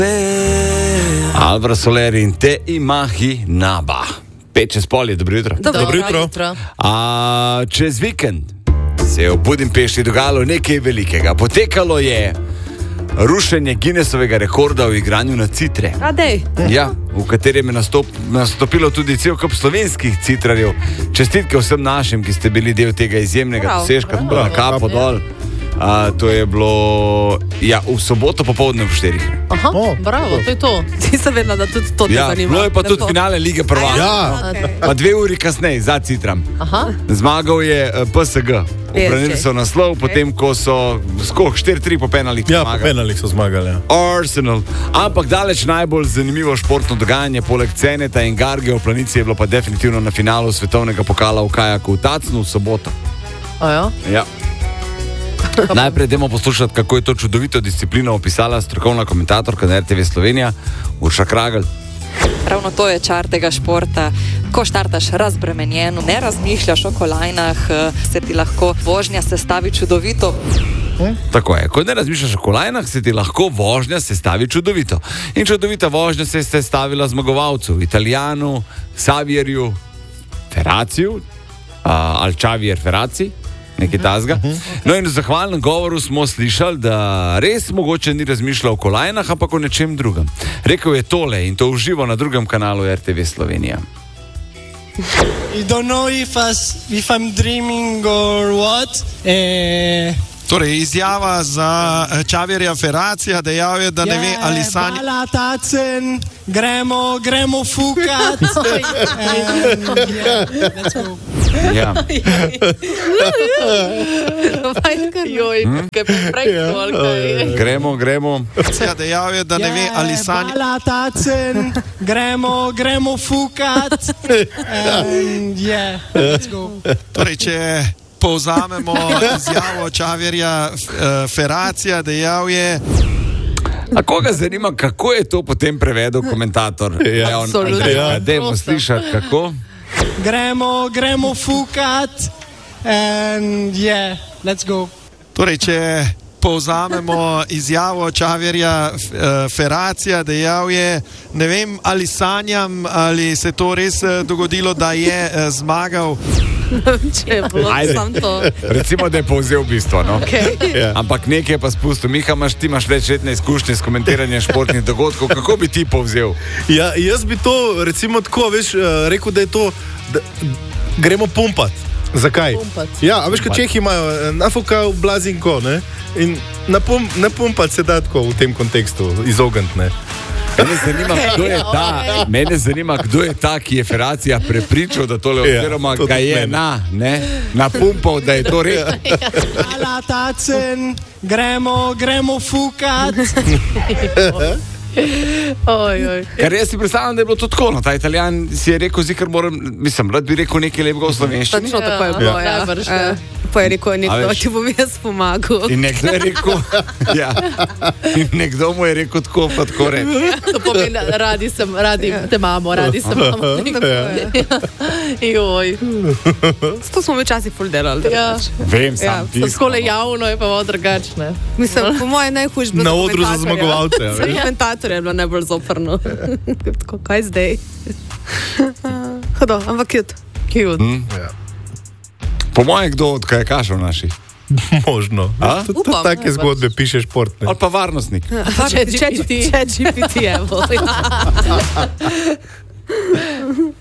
Alvaro Soler in Te Imahi Naba. 5:05 je, dobro jutro. Dobro jutro. Čez vikend se je v Budimpešti dogajalo nekaj velikega. Potekalo je rušenje Guinnessovega rekorda v igranju na citre. Ja, v katerem je nastopilo tudi cel kup slovenskih citrarjev. Čestitke vsem našim, ki ste bili del tega izjemnega dosežka. Na kapo dol. To je bilo v soboto popoldne ob 4. Aha, bravo, to je to. Ti se vedno, da tudi to te zanima. Bilo je pa tudi finale Lige prvakov. Pa 2 uri kasneje za citram. Zmagal je PSG. Obranili so naslov, potem ko so 4-3 po penalih zmagali. Ja, po penalih so zmagali. Arsenal. Ampak daleč najbolj zanimivo športno dogajanje poleg Ceneta in Garge v Planici je bilo pa definitivno na finalu svetovnega pokala v kajaku v Tacnu v soboto. Ja. Najprej idemo poslušati, kako je to čudovito disciplino opisala strokovna komentatorka na RTV Slovenija, Urša Kragl. Ravno to je čar tega športa. Ko štartaš razbremenjeno, ne razmišljaš o kolajnah, se ti lahko vožnja sestavi čudovito. Tako je, ko ne razmišljaš o kolajnah, se ti lahko vožnja sestavi čudovito. In čudovita vožnja se je sestavila zmagovalcu, Italijanu, Xavierju Ferraciju, ali Xavier Ferraci, nekaj tazga. No in v zahvalnem govoru smo slišali, da res mogoče ni razmišljal o kolajnah, ampak o nečem drugem. Rekel je tole in to uživo na drugem kanalu RTV Slovenija. I don't know if I'm dreaming or what. Torej, izjava za Xavierja Ferracija, dejal je, da ne ve, ali sanja... Balatacen, gremo fukat. Let's go. Ja. Gremo. Dejal je, da ne ve, ali sanja... Balatacen, gremo fukat. Let's go. Torej, če povzamemo izjavo Xavierja Ferracija, dejal je... A koga zanima, kako je to potem prevedel komentator? Absolutno. Dajmo slišati, kako? Gremo fukat. Let's go. Torej, če povzamemo izjavo Xavierja Ferracija, dejal je, ne vem, ali sanjam, ali se to res dogodilo, da je zmagal. Če je bilo sam to. Recimo, da je povzel bistvo, no? Okay. Ampak nekaj pa spustil. Miha, ti imaš večletne izkušnje s komentiranjem športnih dogodkov. Kako bi ti povzel? Ja, jaz bi to, recimo tako, rekel, da je to, da gremo pumpat. Zakaj? Ja, a veš, kaj Čehi imajo, nafukajo blazinko, ne? In na pumpat se da tako v tem kontekstu izogniti, ne? Mene zanima, kdo je ta, ki je Ferracija prepričal, da tole oziroma ga je napumpal, da je to res. Balatacen, gremo fukat. Ker jaz si predstavljam, da je bilo to tako, no, ta Italijan si je rekel, rad bi rekel nekaj lepega v slovenščini. Točno tako je bilo, Pa je rekel, nekdo ti bom jaz pomagal. In nekdo je rekel, in nekdo mu je rekel tako, pa tako reči. To pomeni, radi te imamo. Joj. To smo včasih ful delali. Vem, sam ti. Skole javno je pa malo drugačne. Mislim, po moje najhujš bilo na odru za zmagovalce. Komentator je bilo najbolj zoprno. Tako, kaj zdaj? Hodo, ampak cute. Po moje, kdo od kajakašov naših? Možno. Tudi take zgodbe piše športne. Ali pa varnostnik. Če GPT, evo.